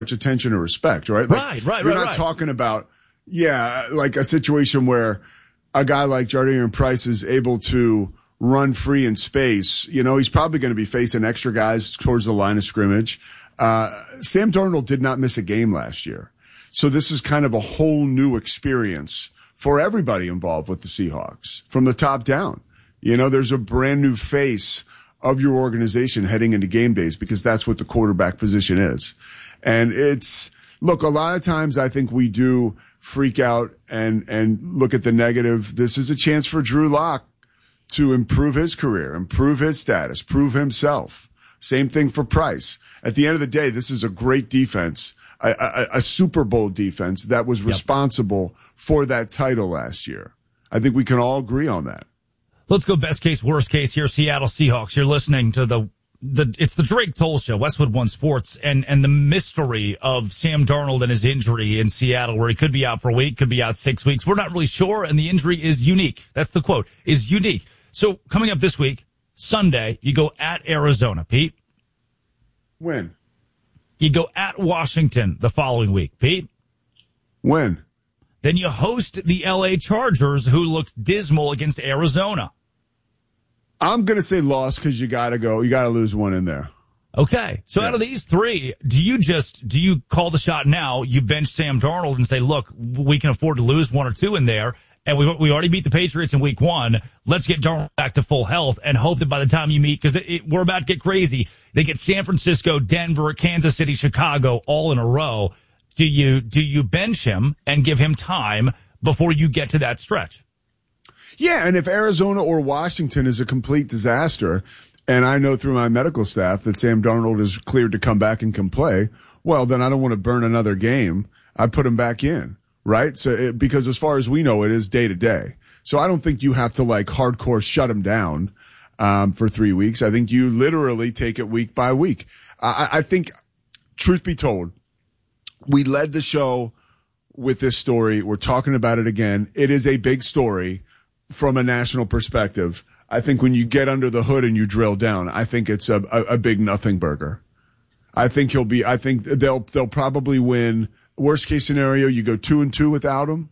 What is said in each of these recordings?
much attention or respect, right? You're not talking about, like a situation where a guy like Jardine Price is able to run free in space. He's probably going to be facing extra guys towards the line of scrimmage. Sam Darnold did not miss a game last year. So this is kind of a whole new experience for everybody involved with the Seahawks from the top down. There's a brand new face of your organization heading into game days because that's what the quarterback position is. And look, a lot of times I think we do freak out and look at the negative. This is a chance for Drew Lock to improve his career, improve his status, prove himself. Same thing for Price. At the end of the day, this is a great defense, a Super Bowl defense that was responsible for that title last year. I think we can all agree on that. Let's go best case, worst case here, Seattle Seahawks. You're listening to it's the Drake Toll Show, Westwood One Sports, and the mystery of Sam Darnold and his injury in Seattle, where he could be out for a week, could be out 6 weeks. We're not really sure, and the injury is unique. That's the quote, is unique. So coming up this week, Sunday, you go at Arizona, Pete. When? You go at Washington the following week, Pete. When? Then you host the L.A. Chargers, who looked dismal against Arizona. I'm going to say loss because you got to go. You got to lose one in there. Okay. So out of these three, do you call the shot now? You bench Sam Darnold and say, look, we can afford to lose one or two in there. And we already beat the Patriots in week 1. Let's get Darnold back to full health and hope that by the time you meet, because we're about to get crazy, they get San Francisco, Denver, Kansas City, Chicago all in a row. Do you bench him and give him time before you get to that stretch? Yeah, and if Arizona or Washington is a complete disaster, and I know through my medical staff that Sam Darnold is cleared to come back and can play, well, then I don't want to burn another game. I put him back in, right? So because as far as we know, it is day to day. So I don't think you have to hardcore shut him down for 3 weeks. I think you literally take it week by week. I think, truth be told, we led the show with this story. We're talking about it again. It is a big story from a national perspective. I think when you get under the hood and you drill down, I think it's a big nothing burger. I think they'll probably win. Worst case scenario, you go 2-2 without him.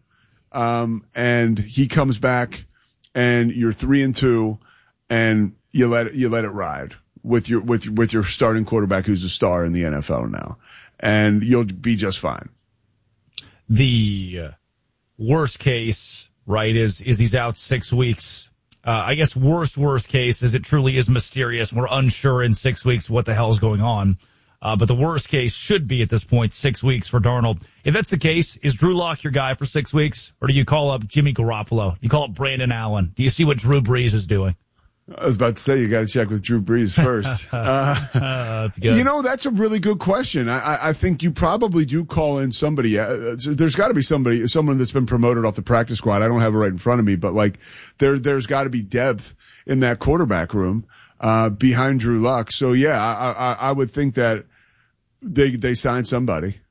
And he comes back and you're 3-2 and you let it ride with your starting quarterback who's a star in the NFL now. And you'll be just fine. The worst case, right, is he's out 6 weeks. I guess worst case is it truly is mysterious. We're unsure in 6 weeks what the hell is going on. But the worst case should be at this point 6 weeks for Darnold. If that's the case, is Drew Lock your guy for 6 weeks? Or do you call up Jimmy Garoppolo? You call up Brandon Allen? Do you see what Drew Brees is doing? I was about to say, you got to check with Drew Brees first. That's good. That's a really good question. I think you probably do call in somebody. There's got to be someone that's been promoted off the practice squad. I don't have it right in front of me, but there's got to be depth in that quarterback room, behind Drew Lock. So yeah, I would think that they sign somebody.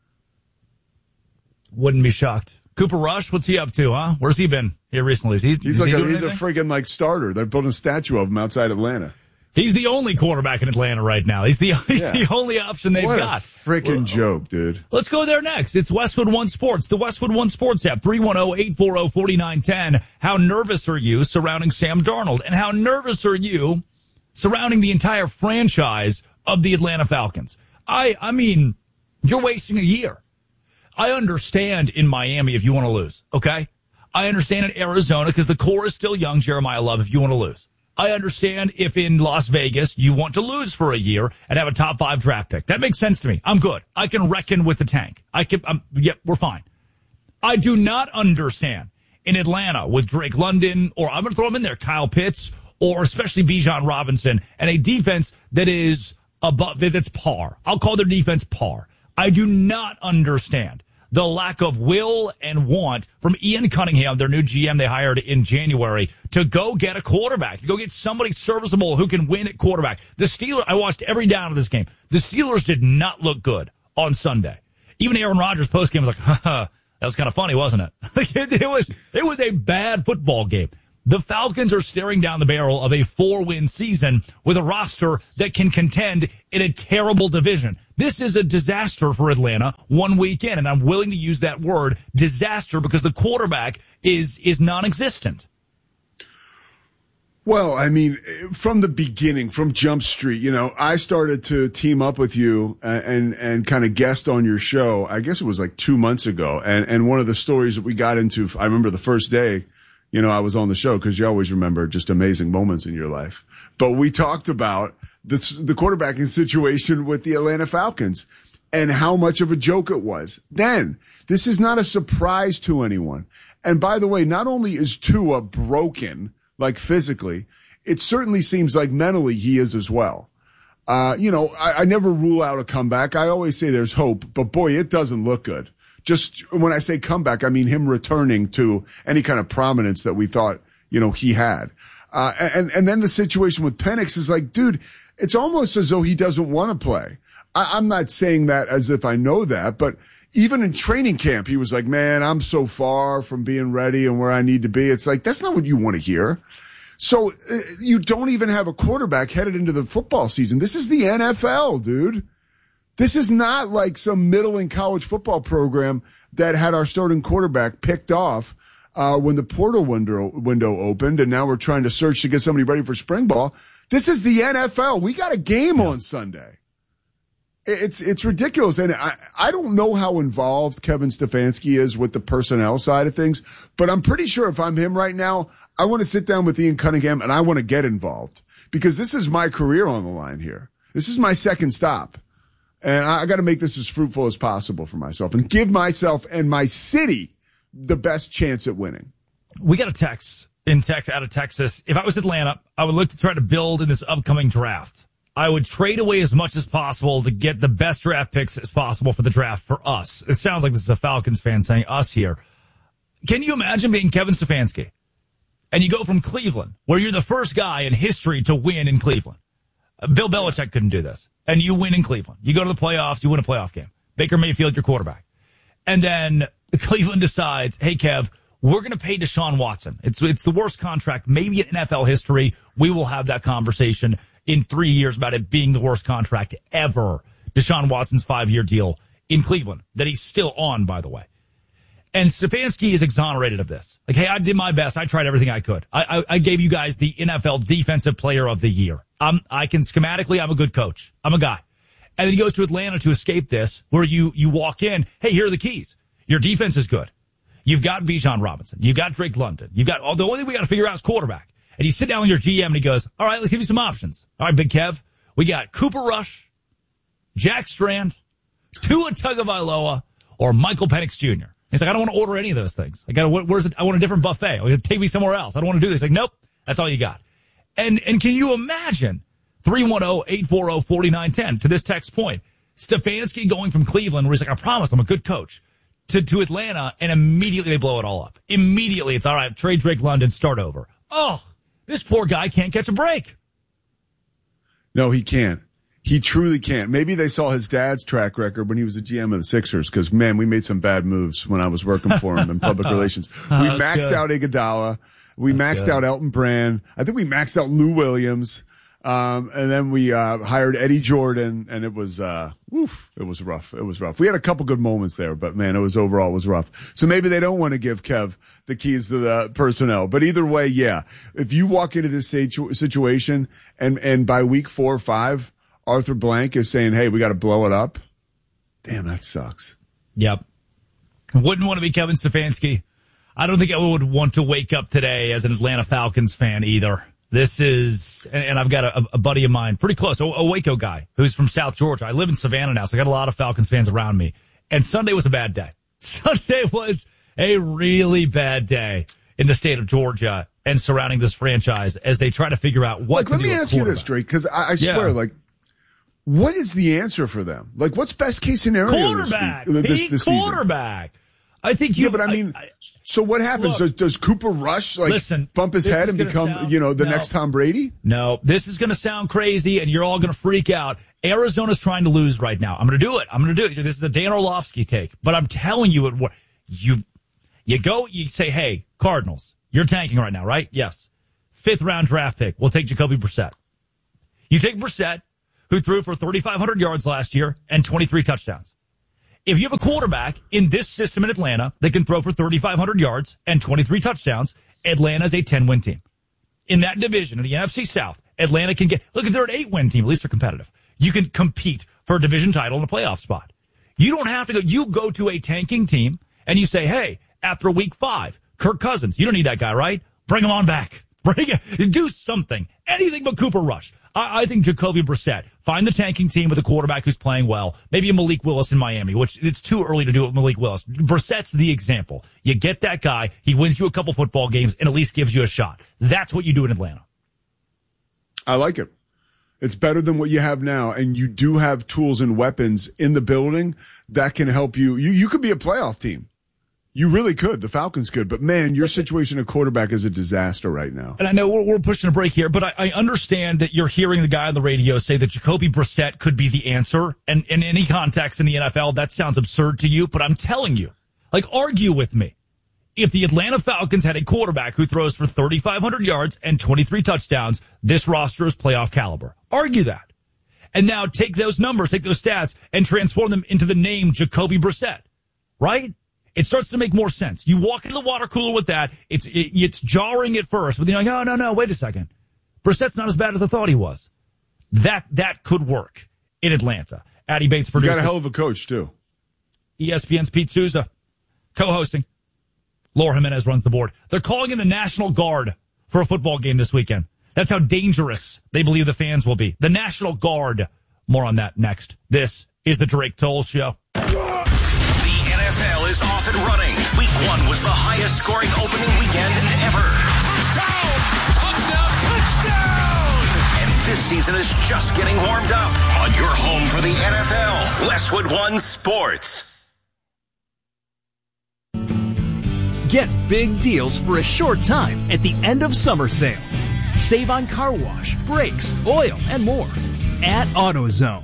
Wouldn't be shocked. Cooper Rush, what's he up to, huh? Where's he been here recently? He's a freaking starter. They're building a statue of him outside Atlanta. He's the only quarterback in Atlanta right now. He's the only option they've got. What a freaking joke, dude. Let's go there next. It's Westwood One Sports, the Westwood One Sports app, 310-840-4910. How nervous are you surrounding Sam Darnold? And how nervous are you surrounding the entire franchise of the Atlanta Falcons? I mean, you're wasting a year. I understand in Miami if you want to lose, okay? I understand in Arizona because the core is still young, Jeremiah Love, if you want to lose. I understand if in Las Vegas you want to lose for a year and have a top 5 draft pick. That makes sense to me. I'm good. I can reckon with the tank. We're fine. I do not understand in Atlanta with Drake London, or I'm going to throw him in there, Kyle Pitts, or especially Bijan Robinson, and a defense that is above, that's par. I'll call their defense par. I do not understand the lack of will and want from Ian Cunningham, their new GM they hired in January, to go get a quarterback, to go get somebody serviceable who can win at quarterback. The Steelers, I watched every down of this game. The Steelers did not look good on Sunday. Even Aaron Rodgers postgame was like, that was kind of funny, wasn't it? It was a bad football game. The Falcons are staring down the barrel of a 4-win season with a roster that can contend in a terrible division. This is a disaster for Atlanta 1 week in, and I'm willing to use that word, disaster, because the quarterback is non-existent. Well, I mean, from the beginning, from Jump Street, I started to team up with you and kind of guest on your show. I guess it was like 2 months ago. And one of the stories that we got into, I remember the first day, I was on the show, because you always remember just amazing moments in your life. But we talked about the quarterbacking situation with the Atlanta Falcons and how much of a joke it was. Then, this is not a surprise to anyone. And by the way, not only is Tua broken, like physically, it certainly seems like mentally he is as well. I never rule out a comeback. I always say there's hope, but boy, it doesn't look good. Just when I say comeback, I mean him returning to any kind of prominence that we thought, he had. And then the situation with Penix is like, dude, it's almost as though he doesn't want to play. I'm not saying that as if I know that, but even in training camp, he was like, man, I'm so far from being ready and where I need to be. It's like, that's not what you want to hear. So you don't even have a quarterback headed into the football season. This is the NFL, dude. This is not like some middling college football program that had our starting quarterback picked off when the portal window opened, and now we're trying to search to get somebody ready for spring ball. This is the NFL. We got a game on Sunday. It's ridiculous. And I don't know how involved Kevin Stefanski is with the personnel side of things, but I'm pretty sure if I'm him right now, I want to sit down with Ian Cunningham and I want to get involved, because this is my career on the line here. This is my second stop. And I got to make this as fruitful as possible for myself and give myself and my city the best chance at winning. We got a text out of Texas. If I was Atlanta, I would look to try to build in this upcoming draft. I would trade away as much as possible to get the best draft picks as possible for the draft for us. It sounds like this is a Falcons fan saying us here. Can you imagine being Kevin Stefanski? And you go from Cleveland, where you're the first guy in history to win in Cleveland. Bill Belichick couldn't do this. And you win in Cleveland. You go to the playoffs, you win a playoff game. Baker Mayfield, your quarterback. And then Cleveland decides, hey, Kev, we're going to pay Deshaun Watson. It's the worst contract maybe in NFL history. We will have that conversation in 3 years about it being the worst contract ever. Deshaun Watson's 5-year deal in Cleveland that he's still on, by the way. And Stefanski is exonerated of this. Like, hey, I did my best. I tried everything I could. I gave you guys the NFL Defensive Player of the Year. I can schematically, I'm a good coach. I'm a guy. And then he goes to Atlanta to escape this, where you walk in, hey, here are the keys. Your defense is good. You've got Bijan Robinson. You've got Drake London. You've got, the only thing we got to figure out is quarterback. And you sit down with your GM and he goes, all right, let's give you some options. All right, Big Kev, we got Cooper Rush, Jack Strand, Tua Tagovailoa, or Michael Penix Jr. He's like, I don't want to order any of those things. I want a different buffet. Take me somewhere else. I don't want to do this. Like, nope, that's all you got. And can you imagine 310-840-4910 to this text point, Stefanski going from Cleveland, where he's like, I promise I'm a good coach, to Atlanta, and immediately they blow it all up. Immediately it's all right, trade Drake London, start over. Oh, this poor guy can't catch a break. No, he can't. He truly can't. Maybe they saw his dad's track record when he was a GM of the Sixers, because, man, we made some bad moves when I was working for him in public relations. We maxed out Iguodala. We maxed out Elton Brand. I think we maxed out Lou Williams. And then we hired Eddie Jordan, and it was it was rough. It was rough. We had a couple good moments there, but, man, it was rough. So maybe they don't want to give Kev the keys to the personnel. But either way, yeah, if you walk into this situation and by week 4 or 5, Arthur Blank is saying, hey, we got to blow it up. Damn, that sucks. Yep. Wouldn't want to be Kevin Stefanski. I don't think I would want to wake up today as an Atlanta Falcons fan either. This is, and I've got a buddy of mine, pretty close, a Waco guy, who's from South Georgia. I live in Savannah now, so I got a lot of Falcons fans around me. And Sunday was a bad day. Sunday was a really bad day in the state of Georgia and surrounding this franchise as they try to figure out what to do. Let me ask you this, Drake, because I swear, what is the answer for them? Like, what's best case scenario quarterback. this Quarterback. season? I think but I mean, so what happens? Does Cooper Rush bump his head and become, next Tom Brady? No, this is going to sound crazy and you're all going to freak out. Arizona's trying to lose right now. I'm going to do it. This is a Dan Orlovsky take, but I'm telling you, you say, hey, Cardinals, You're tanking right now, right? Yes. 5th round draft pick. We'll take Jacoby Brissett. You take Brissett, who threw for 3,500 yards last year and 23 touchdowns. If you have a quarterback in this system in Atlanta that can throw for 3,500 yards and 23 touchdowns, Atlanta's a 10-win team. In that division, in the NFC South, Atlanta can get, look, if they're an 8-win team, at least they're competitive. You can compete for a division title and a playoff spot. You don't have to go, you go to a tanking team and you say, hey, after week 5, Kirk Cousins, you don't need that guy, right? Bring him on back. Do something. Anything but Cooper Rush. I think Jacoby Brissett, find the tanking team with a quarterback who's playing well. Maybe a Malik Willis in Miami, which it's too early to do it with Malik Willis. Brissett's the example. You get that guy, he wins you a couple football games, and at least gives you a shot. That's what you do in Atlanta. I like it. It's better than what you have now, and you do have tools and weapons in the building that can help you. You could be a playoff team. You really could. The Falcons could. But, man, your situation at quarterback is a disaster right now. And I know we're pushing a break here, but I understand that you're hearing the guy on the radio say that Jacoby Brissett could be the answer. And in any context in the NFL, that sounds absurd to you. But I'm telling you, like, argue with me. If the Atlanta Falcons had a quarterback who throws for 3,500 yards and 23 touchdowns, this roster is playoff caliber. Argue that. And now take those numbers, take those stats, and transform them into the name Jacoby Brissett. Right? It starts to make more sense. You walk into the water cooler with that. It's jarring at first, but then you're like, oh, no, wait a second. Brissett's not as bad as I thought he was. That could work in Atlanta. Addy Bates produces. You got a hell of a coach, too. ESPN's Pete Souza, co-hosting. Laura Jimenez runs the board. They're calling in the National Guard for a football game this weekend. That's how dangerous they believe the fans will be. The National Guard. More on that next. This is the Drake Toll Show. NFL is off and running. Week 1 was the highest scoring opening weekend ever. Touchdown! And this season is just getting warmed up on your home for the NFL, Westwood One Sports. Get big deals for a short time at the end of summer sale. Save on car wash, brakes, oil, and more at AutoZone.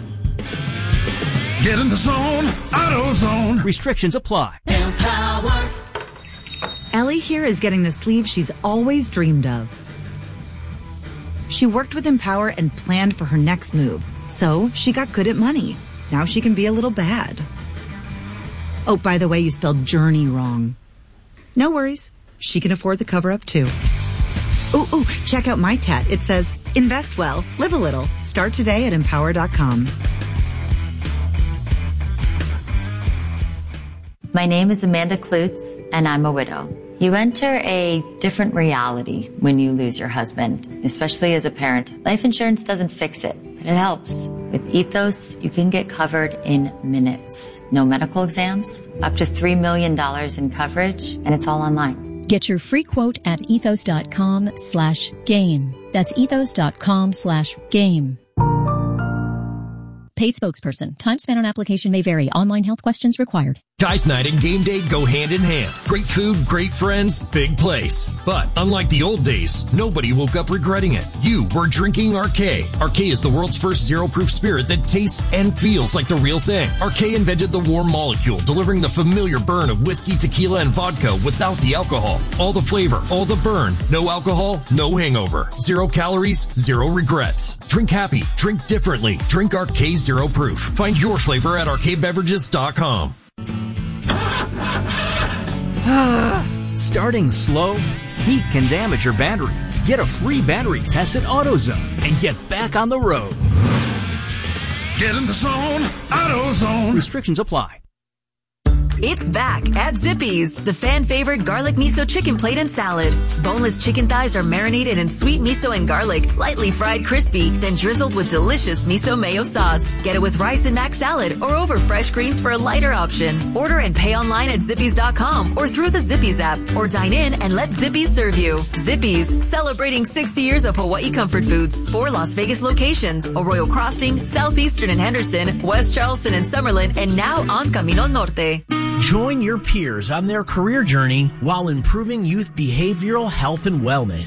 Get in the zone, AutoZone. Restrictions apply. Empower. Ellie here is getting the sleeve she's always dreamed of. She worked with Empower and planned for her next move, so she got good at money. Now she can be a little bad. Oh, by the way, you spelled journey wrong. No worries. She can afford the cover-up, too. Ooh, check out my tat. It says, invest well, live a little. Start today at empower.com. My name is Amanda Klutz, and I'm a widow. You enter a different reality when you lose your husband, especially as a parent. Life insurance doesn't fix it, but it helps. With Ethos, you can get covered in minutes. No medical exams, up to $3 million in coverage, and it's all online. Get your free quote at ethos.com/game. That's ethos.com/game. Paid spokesperson. Time spent on application may vary. Online health questions required. Guys night and game day go hand in hand. Great food, great friends, big place. But unlike the old days, nobody woke up regretting it. You were drinking Arcay. Arcay is the world's first zero-proof spirit that tastes and feels like the real thing. Arcay invented the warm molecule, delivering the familiar burn of whiskey, tequila, and vodka without the alcohol. All the flavor, all the burn. No alcohol, no hangover. 0 calories, 0 regrets. Drink happy, drink differently. Drink Arcay Zero Proof. Find your flavor at arcaybeverages.com. Starting slow? Heat can damage your battery. Get a free battery test at AutoZone and get back on the road. Get in the zone, AutoZone. Restrictions apply. It's back at Zippy's, the fan-favorite garlic miso chicken plate and salad. Boneless chicken thighs are marinated in sweet miso and garlic, lightly fried crispy, then drizzled with delicious miso mayo sauce. Get it with rice and mac salad or over fresh greens for a lighter option. Order and pay online at Zippy's.com or through the Zippy's app, or dine in and let Zippy's serve you. Zippy's, celebrating 60 years of Hawaii comfort foods. 4 Las Vegas locations: Arroyo Crossing, Southeastern and Henderson, West Charleston and Summerlin, and now on Camino Norte. Join your peers on their career journey while improving youth behavioral health and wellness.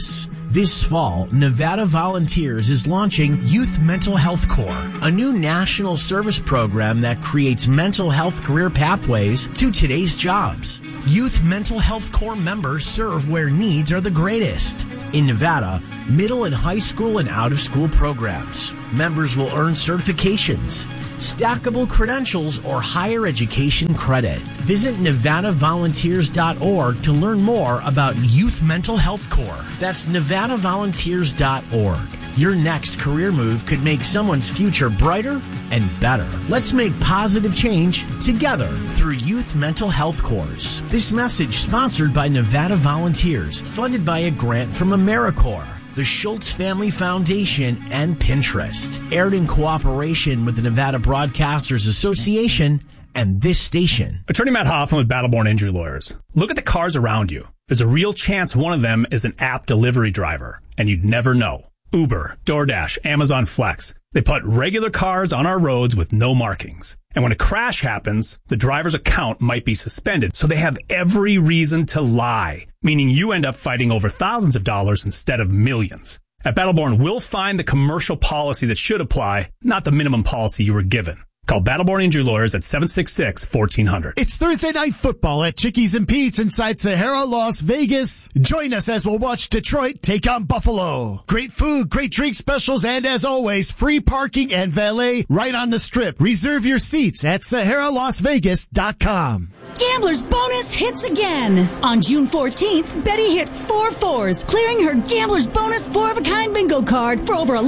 This fall, Nevada Volunteers is launching Youth Mental Health Corps, a new national service program that creates mental health career pathways to today's jobs. Youth Mental Health Corps members serve where needs are the greatest. In Nevada, middle and high school and out-of-school programs. Members will earn certifications, stackable credentials, or higher education credit. Visit NevadaVolunteers.org to learn more about Youth Mental Health Corps. That's NevadaVolunteers.org. Your next career move could make someone's future brighter and better. Let's make positive change together through Youth Mental Health Corps. This message sponsored by Nevada Volunteers, funded by a grant from AmeriCorps, the Schultz Family Foundation, and Pinterest. Aired in cooperation with the Nevada Broadcasters Association and this station. Attorney Matt Hoffman with Battleborn Injury Lawyers. Look at the cars around you. There's a real chance one of them is an app delivery driver, and you'd never know. Uber, DoorDash, Amazon Flex. They put regular cars on our roads with no markings. And when a crash happens, the driver's account might be suspended, so they have every reason to lie, meaning you end up fighting over thousands of dollars instead of millions. At Battleborn, we'll find the commercial policy that should apply, not the minimum policy you were given. Call Battleborn Injury Lawyers at 766-1400. It's Thursday Night Football at Chickies and Pete's inside Sahara, Las Vegas. Join us as we'll watch Detroit take on Buffalo. Great food, great drink specials, and as always, free parking and valet right on the strip. Reserve your seats at SaharaLasVegas.com. Gambler's Bonus hits again. On June 14th, Betty hit 4 4s, clearing her Gambler's Bonus 4-of-a-kind bingo card for over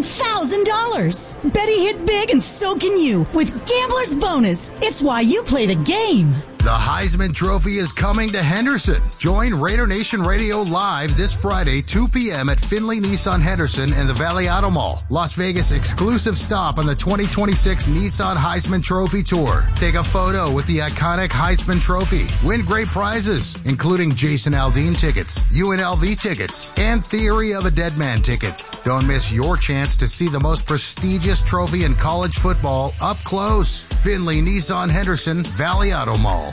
$11,000. Betty hit big and so can you with Gambler's Bonus. It's why you play the game. The Heisman Trophy is coming to Henderson. Join Raider Nation Radio live this Friday, 2 p.m. at Findlay Nissan Henderson and the Valley Auto Mall. Las Vegas' exclusive stop on the 2026 Nissan Heisman Trophy Tour. Take a photo with the iconic Heisman Trophy. Win great prizes, including Jason Aldean tickets, UNLV tickets, and Theory of a Dead Man tickets. Don't miss your chance to see the most prestigious trophy in college football up close. Findlay Nissan Henderson, Valley Auto Mall.